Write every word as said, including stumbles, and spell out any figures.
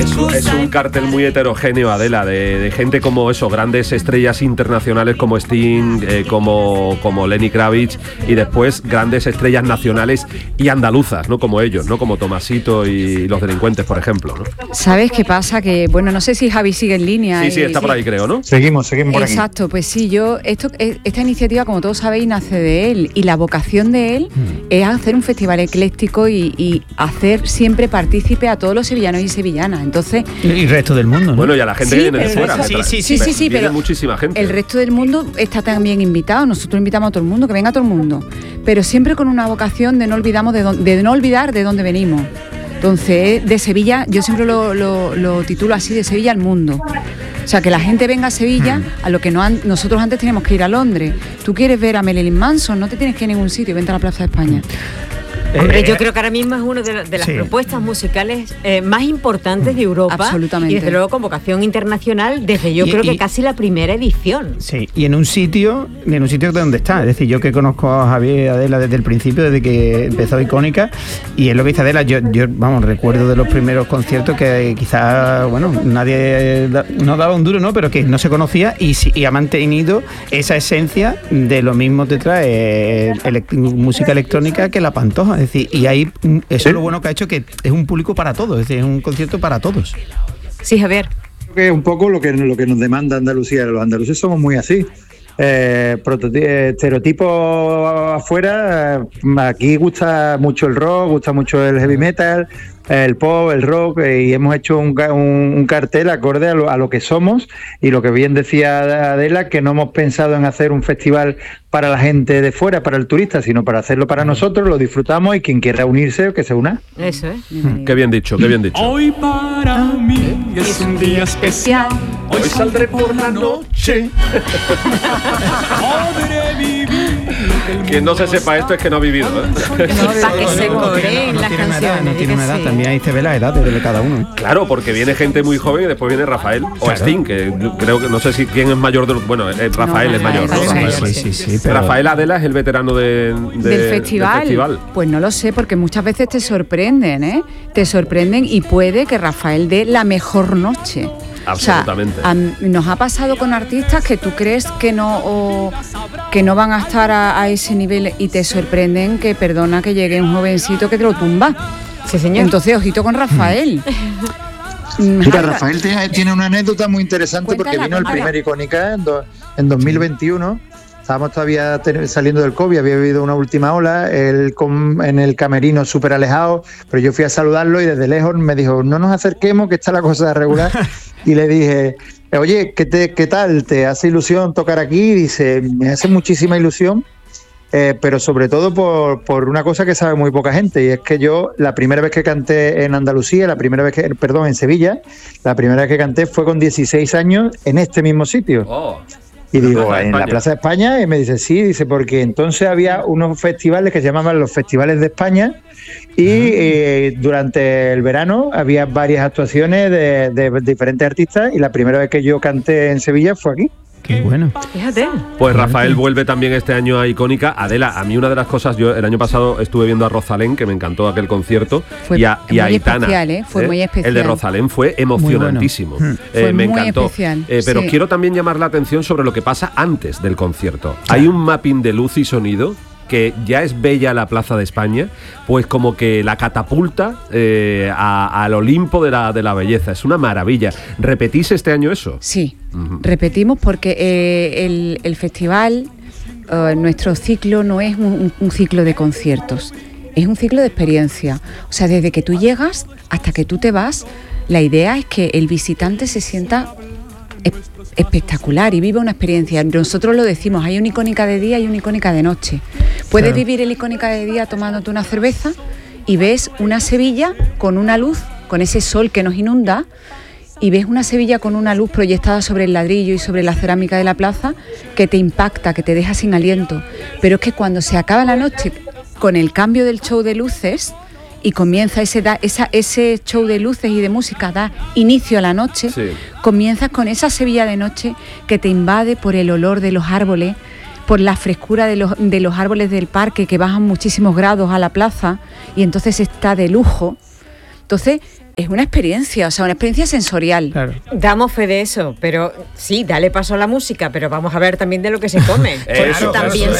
Es un, es un cartel muy heterogéneo, Adela, de, de gente como eso, grandes estrellas internacionales como Sting, eh, como, como Lenny Kravitz, y después grandes estrellas nacionales y andaluzas, ¿no? Como ellos, ¿no? Como Tomasito y Los Delincuentes, por ejemplo, ¿no? ¿Sabes qué pasa? Que, bueno, no sé si Javi sigue en línea. Sí, sí, está y, por ahí, creo, ¿no? Seguimos, seguimos por aquí. Exacto, pues sí, yo, esto, esta iniciativa, como todos sabéis, nace de él, y la vocación de él mm. es hacer un festival ecléctico y, y hacer siempre partícipe a todos los sevillanos y sevillanas. Entonces, y el resto del mundo, ¿no? Bueno, y a la gente sí, que viene de fuera. Sí, sí, sí, sí, sí, viene pero muchísima gente. El resto del mundo está también invitado. Nosotros invitamos a todo el mundo, que venga todo el mundo, pero siempre con una vocación de no olvidamos de, don, de no olvidar de dónde venimos. Entonces, de Sevilla, yo siempre lo, lo, lo titulo así, de Sevilla al mundo. O sea, que la gente venga a Sevilla, a lo que no han, nosotros antes teníamos que ir a Londres. Tú quieres ver a Marilyn Manson, no te tienes que ir a ningún sitio, vente a la Plaza de España. Hombre, eh, yo creo que ahora mismo es una de, de las sí. propuestas musicales eh, más importantes de Europa. Absolutamente. Y desde luego con vocación internacional desde yo y, creo y, que casi la primera edición. Sí, y en un sitio, en un sitio donde está. Es decir, yo que conozco a Javier y Adela desde el principio, desde que empezó Icónica, y es lo que dice Adela, yo, yo vamos, recuerdo de los primeros conciertos que quizás, bueno, nadie da, no daba un duro, ¿no? Pero que no se conocía y, y ha mantenido esa esencia de lo mismo te trae elect- música electrónica que la Pantoja. Es decir, y ahí eso es lo bueno que ha hecho, que es un público para todos, es decir, es un concierto para todos. Sí, Javier. Creo que es un poco lo que, lo que nos demanda Andalucía. Los andaluces somos muy así. Eh, estereotipos afuera, aquí gusta mucho el rock, gusta mucho el heavy metal, el pop, el rock, eh, y hemos hecho un, un, un cartel acorde a lo, a lo que somos, y lo que bien decía Adela, que no hemos pensado en hacer un festival para la gente de fuera, para el turista, sino para hacerlo para nosotros, lo disfrutamos, y quien quiera unirse, que se una. Eso es. Mm, qué bien dicho, qué bien dicho. Hoy para mí es un día especial. Hoy saldré por la noche. Podré vivir. Quien no se sepa esto es que no ha vivido, ¿eh? No, para que se coreen las canciones. No tiene una edad, también ahí se ve la edad de cada uno. ¿eh? Claro, porque viene gente muy joven y después viene Rafael o claro. Sting, que creo que no sé si quién es mayor de los. Bueno, eh, Rafael no, es mayor, ¿no? Rafael, Rafael. Sí, sí, sí, pero... Rafael Adela es el veterano de, de, del, festival. del festival. Pues no lo sé, porque muchas veces te sorprenden, ¿eh? Te sorprenden, y puede que Rafael dé la mejor noche. Absolutamente. O sea, a, nos ha pasado con artistas que tú crees que no o, que no van a estar a, a ese nivel, y te sorprenden que, perdona, que llegue un jovencito que te lo tumba. Sí, señor. Entonces, ojito con Rafael. Mira, Rafael tiene una anécdota muy interesante. Cuéntala, porque vino el cuéntala. primer Icónica en, do, en dos mil veintiuno. Estábamos todavía ten, saliendo del COVID, había habido una última ola, él con, en el camerino súper alejado, pero yo fui a saludarlo y desde lejos me dijo, no nos acerquemos, que está la cosa regular. Y le dije, oye, ¿qué, te, ¿qué tal? ¿Te hace ilusión tocar aquí? Y dice, me hace muchísima ilusión, eh, pero sobre todo por, por una cosa que sabe muy poca gente, y es que yo, la primera vez que canté en Andalucía, la primera vez que, perdón, en Sevilla, la primera vez que canté fue con dieciséis años en este mismo sitio. Oh. Y digo, en la Plaza de España, y me dice, sí, dice, porque entonces había unos festivales que se llamaban los Festivales de España, y eh, durante el verano había varias actuaciones de, de diferentes artistas, y la primera vez que yo canté en Sevilla fue aquí. Qué bueno. Fíjate. Pues Rafael vuelve también este año a Icónica. Adela, a mí una de las cosas, yo el año pasado estuve viendo a Rosalén, que me encantó aquel concierto, fue y a, y a muy Aitana. Especial, ¿eh? Fue ¿eh? muy especial. El de Rosalén fue emocionantísimo. Bueno. Eh, fue me muy encantó. Especial, eh, pero sí. quiero también llamar la atención sobre lo que pasa antes del concierto. Hay un mapping de luz y sonido que ya es bella la Plaza de España, pues como que la catapulta eh, a, al Olimpo de la, de la belleza. Es una maravilla. ¿Repetís este año eso? Sí, uh-huh. repetimos porque eh, el, el festival, uh, nuestro ciclo no es un, un ciclo de conciertos, es un ciclo de experiencia. O sea, desde que tú llegas hasta que tú te vas, la idea es que el visitante se sienta espectacular y vive una experiencia. Nosotros lo decimos, hay una Icónica de día y una Icónica de noche. Puedes claro. vivir el Icónica de día tomándote una cerveza y ves una Sevilla con una luz, con ese sol que nos inunda, y ves una Sevilla con una luz proyectada sobre el ladrillo y sobre la cerámica de la plaza que te impacta, que te deja sin aliento. Pero es que cuando se acaba la noche con el cambio del show de luces y comienza ese, da, esa, ese show de luces y de música, da inicio a la noche, sí. comienzas con esa Sevilla de noche que te invade por el olor de los árboles, por la frescura de los, de los árboles del parque que bajan muchísimos grados a la plaza, y entonces está de lujo. Entonces, es una experiencia, o sea, una experiencia sensorial. Claro. Damos fe de eso, pero sí, dale paso a la música, pero vamos a ver también de lo que se come. Eso, eso también eso,